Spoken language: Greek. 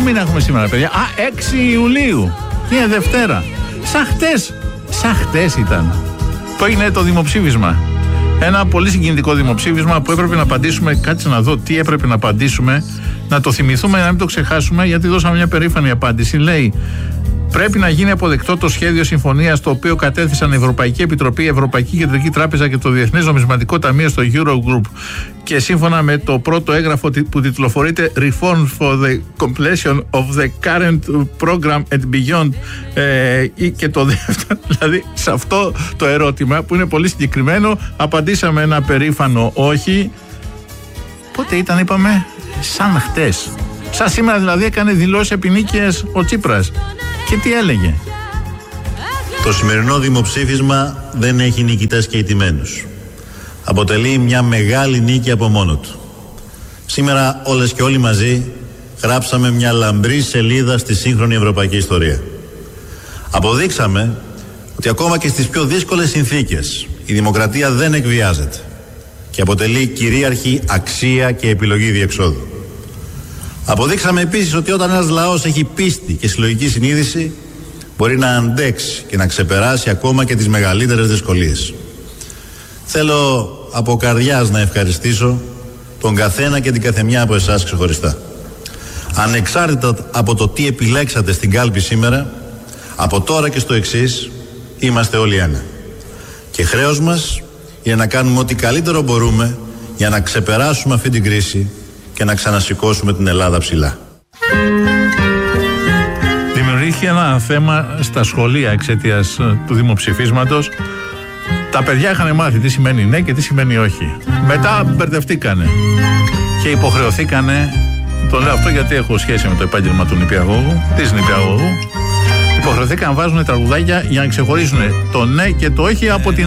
μήνα έχουμε σήμερα, παιδιά? 6 Ιουλίου. Είναι Δευτέρα. Σαν χτες ήταν που έγινε το δημοψήφισμα. Ένα πολύ συγκινητικό δημοψήφισμα που έπρεπε να απαντήσουμε. Κάτσε να δω τι έπρεπε να απαντήσουμε, να το θυμηθούμε, να μην το ξεχάσουμε, γιατί δώσαμε μια περήφανη απάντηση. Λέει: πρέπει να γίνει αποδεκτό το σχέδιο συμφωνίας το οποίο κατέθεσαν η Ευρωπαϊκή Επιτροπή, η Ευρωπαϊκή Κεντρική Τράπεζα και το Διεθνές Νομισματικό Ταμείο στο Eurogroup. Και σύμφωνα με το πρώτο έγγραφο που τιτλοφορείται Reform for the Completion of the Current Program and Beyond, και το δεύτερο, δηλαδή σε αυτό το ερώτημα που είναι πολύ συγκεκριμένο, απαντήσαμε ένα περήφανο όχι. Πότε ήταν, είπαμε? Σαν χτες. Σαν σήμερα δηλαδή έκανε δηλώσεις επινίκειες ο Τσίπρας. Και τι έλεγε? Το σημερινό δημοψήφισμα δεν έχει νικητές και ηττημένους. Αποτελεί μια μεγάλη νίκη από μόνο του. Σήμερα όλες και όλοι μαζί γράψαμε μια λαμπρή σελίδα στη σύγχρονη ευρωπαϊκή ιστορία. Αποδείξαμε ότι ακόμα και στις πιο δύσκολες συνθήκες η δημοκρατία δεν εκβιάζεται και αποτελεί κυρίαρχη αξία και επιλογή διεξόδου. Αποδείξαμε επίσης ότι όταν ένας λαός έχει πίστη και συλλογική συνείδηση, μπορεί να αντέξει και να ξεπεράσει ακόμα και τις μεγαλύτερες δυσκολίες. Θέλω από καρδιάς να ευχαριστήσω τον καθένα και την καθεμιά από εσάς ξεχωριστά. Ανεξάρτητα από το τι επιλέξατε στην κάλπη σήμερα, από τώρα και στο εξής, είμαστε όλοι ένα. Και χρέος μας είναι να κάνουμε ό,τι καλύτερο μπορούμε για να ξεπεράσουμε αυτή την κρίση και να ξανασηκώσουμε την Ελλάδα ψηλά. Δημιουργήθηκε ένα θέμα στα σχολεία εξαιτίας του δημοψηφίσματος. Τα παιδιά είχαν μάθει τι σημαίνει ναι και τι σημαίνει όχι. Μετά μπερδευτήκανε και υποχρεωθήκανε. Το λέω αυτό γιατί έχω σχέση με το επάγγελμα του νηπιαγώγου, της νηπιαγώγου. Υποχρεωθήκαν να βάζουν τραγουδάκια για να ξεχωρίσουν το ναι και το όχι από την